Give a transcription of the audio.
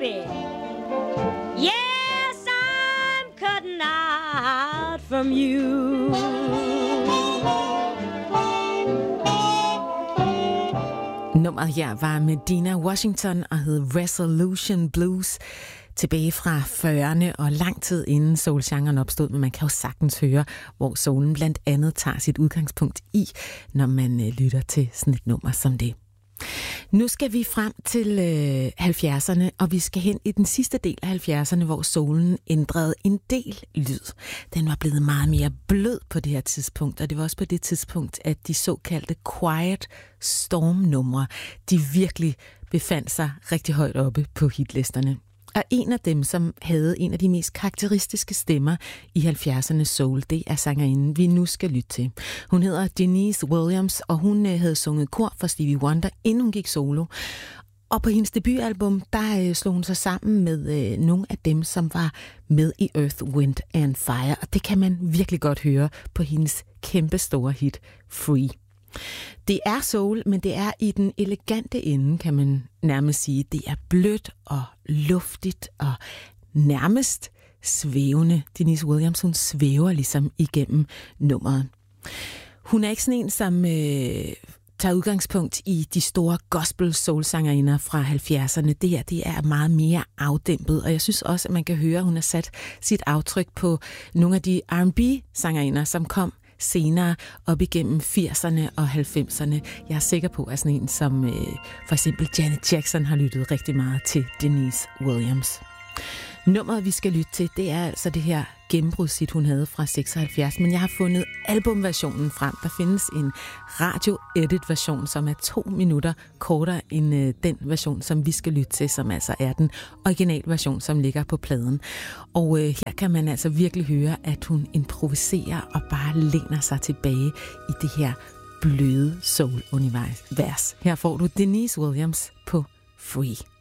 baby. Yes, I'm cutting out from you. Nummeret her var med Dina Washington og hed Resolution Blues. Tilbage fra 40'erne og lang tid inden soulgenren opstod, men man kan jo sagtens høre, hvor soulen blandt andet tager sit udgangspunkt i, når man lytter til sådan et nummer som det. Nu skal vi frem til 70'erne, og vi skal hen i den sidste del af 70'erne, hvor soulen ændrede en del lyd. Den var blevet meget mere blød på det her tidspunkt, og det var også på det tidspunkt, at de såkaldte Quiet Storm-numre, de virkelig befandt sig rigtig højt oppe på hitlisterne. Og en af dem, som havde en af de mest karakteristiske stemmer i 70'ernes soul, det er sangerinden, vi nu skal lytte til. Hun hedder Denise Williams, og hun havde sunget kor for Stevie Wonder, inden hun gik solo. Og på hendes debutalbum, der slog hun sig sammen med nogle af dem, som var med i Earth, Wind and Fire. Og det kan man virkelig godt høre på hendes kæmpe store hit, Free. Det er soul, men det er i den elegante ende, kan man nærmest sige. Det er blødt og luftigt og nærmest svævende. Denise Williams, hun svæver ligesom igennem nummeret. Hun er ikke sådan en, som tager udgangspunkt i de store gospel-soul-sangerinder fra 70'erne. Det her, det er meget mere afdæmpet, og jeg synes også, at man kan høre, at hun har sat sit aftryk på nogle af de R&B-sangerinder, som kom senere op igennem 80'erne og 90'erne. Jeg er sikker på, at sådan en som for eksempel Janet Jackson har lyttet rigtig meget til Denise Williams. Nummeret, vi skal lytte til, det er altså det her gennembrudshit, hun havde fra 76, men jeg har fundet albumversionen frem. Der findes en radio-edit-version, som er 2 minutter kortere end den version, som vi skal lytte til, som altså er den originalversion, som ligger på pladen. Og her kan man altså virkelig høre, at hun improviserer og bare læner sig tilbage i det her bløde soul-univers. Her får du Denise Williams på Free.